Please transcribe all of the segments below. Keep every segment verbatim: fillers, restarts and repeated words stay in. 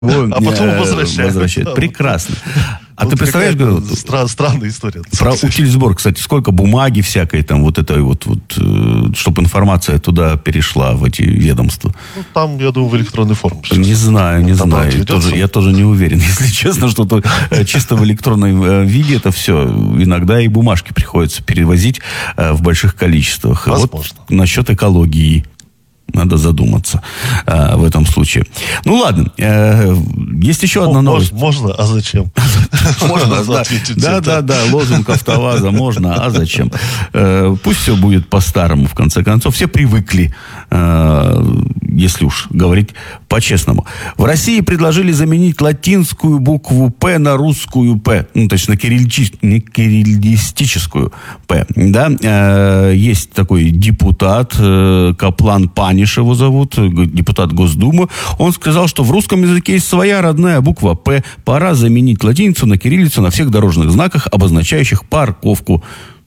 Он, а потом возвращает. возвращает. Да, Прекрасно. А вот ты представляешь, говорю, стра- странная история. Про утильсбор, кстати, сколько бумаги всякой там, вот это вот, вот, чтобы информация туда перешла, в эти ведомства. Ну, там, я думаю, в электронной форме. Не знаю, не знаю. Я тоже, я тоже не уверен, если честно, что-то чисто в электронном виде это все. Иногда и бумажки приходится перевозить в больших количествах. Возможно. Вот насчет экологии. Надо задуматься э, в этом случае. Ну, ладно. Э, есть еще одна новость. Можно, а зачем? Можно, да. Да, да, да. Лозунг АвтоВАЗа можно, а зачем? Э, пусть все будет по-старому, в конце концов. Все привыкли, э, если уж говорить по-честному. В России предложили заменить латинскую букву «П» на русскую «П». Ну, то есть на кирилличи... не кириллистическую «П». Да? Э, есть такой депутат, э, Каплан Пани, его зовут, депутат Госдумы. Он сказал, что в русском языке есть своя родная буква «П». Пора заменить латиницу на кириллицу на всех дорожных знаках, обозначающих парковку.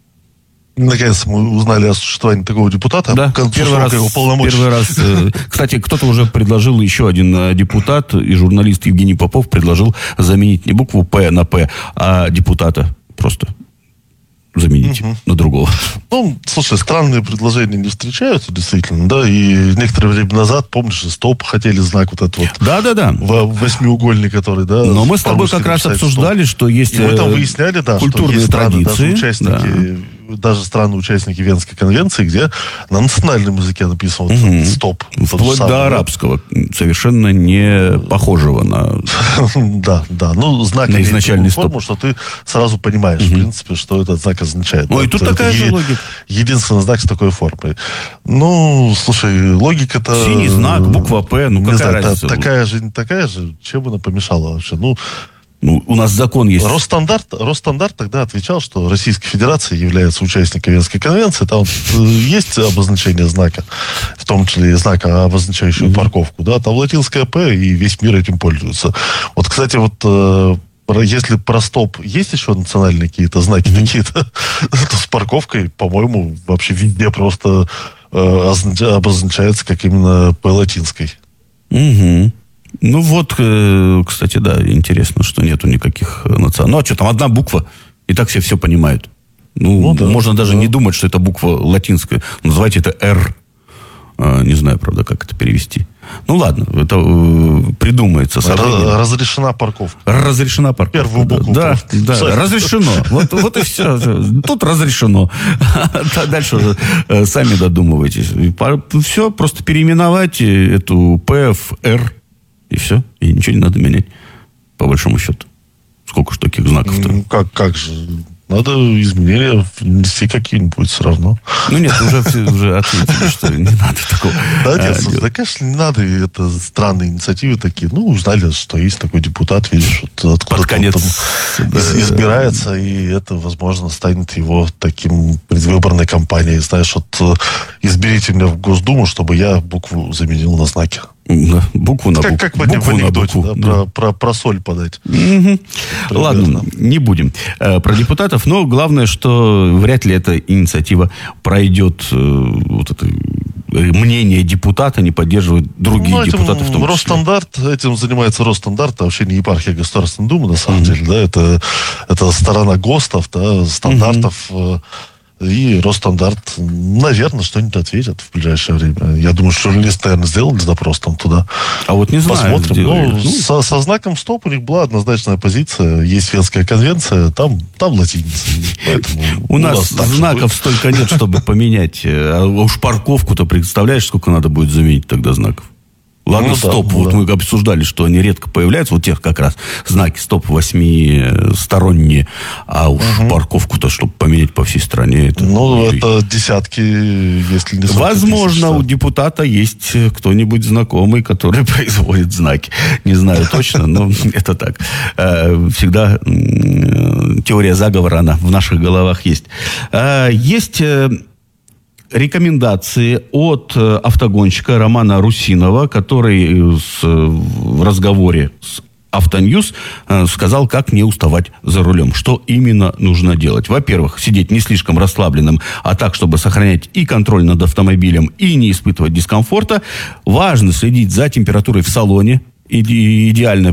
Наконец мы узнали о существовании такого депутата. Да, первый раз, первый раз. Кстати, кто-то уже предложил, еще один депутат и журналист Евгений Попов предложил заменить не букву «П» на «П», а депутата просто заменить угу. на другого. Ну, слушай, странные предложения не встречаются, действительно, да, и некоторое время назад, помнишь, стоп, хотели знак вот этот вот. Да-да-да. Восьмиугольный, который, да. Но мы с тобой как раз обсуждали, стоп. Что есть и мы там выясняли, да, культурные что есть традиции. Страны, даже участники, да. даже страны-участники Венской конвенции, где на национальном языке написано вот, угу. стоп. Вплоть самый, до арабского, совершенно не похожего на... Да, да. Ну, знак на изначальный стоп. Форму, что ты сразу понимаешь, угу. в принципе, что этот знак означает. Ну, и тут такая же логика. Единственный знак с такой формой. Ну, слушай, логика-то... Синий знак, буква «П», ну, какая знаю, разница? Такая же, такая же, чем она помешала вообще? Ну, Ну, у нас закон есть. Росстандарт, Росстандарт тогда отвечал, что Российская Федерация является участником Венской конвенции. Там есть обозначение знака, в том числе и знака, обозначающего mm-hmm. парковку. Да, там латинское «П», и весь мир этим пользуется. Вот, кстати, вот если про стоп есть еще национальные какие-то знаки mm-hmm. такие-то, то с парковкой, по-моему, вообще везде просто э, обозначается как именно «П» латинской. Угу. Ну вот, кстати, да, интересно, что нету никаких национальных. Ну, а что, там одна буква, и так все все понимают. Ну, ну да, можно даже да. не думать, что это буква латинская. Называйте это «Р». Не знаю, правда, как это перевести. Ну, ладно, это придумается. Разрешена парковка. Разрешена парковка. Первую букву. Да, да, да разрешено. Вот, вот и все. Тут разрешено. Дальше уже сами додумывайтесь. Все, просто переименовать эту «П» в «Р». И все. И ничего не надо менять. По большому счету. Сколько ж таких знаков-то? Ну, как, как же... Надо изменения внести какие-нибудь все равно. Ну нет, уже, уже ответили, что не надо такого. Да, нет, а, да, конечно, не надо. Это странные инициативы такие. Ну, узнали, что есть такой депутат, видишь, вот откуда под конец там да, избирается, и это, возможно, станет его таким предвыборной кампанией. Знаешь, вот изберите меня в Госдуму, чтобы я букву заменил на знаки. Да, букву на букву. Как, как букву в анекдоте, да, да. Про, про, про соль подать. Угу. Ладно, не будем э, про депутатов, но главное, что вряд ли эта инициатива пройдет, э, вот это мнение депутата не поддерживают другие ну, депутаты в том числе. Росстандарт, этим занимается Росстандарт, а вообще не епархия Государственной Думы, на самом mm-hmm. деле, да, это, это сторона ГОСТов, да, стандартов, mm-hmm. И Росстандарт, наверное, что-нибудь ответят в ближайшее время. Я думаю, что журналисты, наверное, сделали запрос там туда. А вот не знаю. Посмотрим. Ну, ну, со, со знаком стоп у них была однозначная позиция. Есть Венская конвенция, там, там латиница. У нас знаков столько нет, чтобы поменять. А уж парковку-то представляешь, сколько надо будет заменить тогда знаков? Ладно, ну, стоп. Да, вот да. мы обсуждали, что они редко появляются. Вот тех как раз знаки стоп восьмисторонние. А уж угу. парковку-то, чтобы поменять по всей стране. Это, ну, и... это десятки, если не сотни. Возможно, тысяч, у депутата есть кто-нибудь знакомый, который производит знаки. Не знаю точно, но это так. Всегда теория заговора, она в наших головах есть. Есть... рекомендации от автогонщика Романа Русинова, который с, в разговоре с Автоньюз сказал, как не уставать за рулем. Что именно нужно делать? Во-первых, сидеть не слишком расслабленным, а так, чтобы сохранять и контроль над автомобилем, и не испытывать дискомфорта. Важно следить за температурой в салоне. иде- идеальная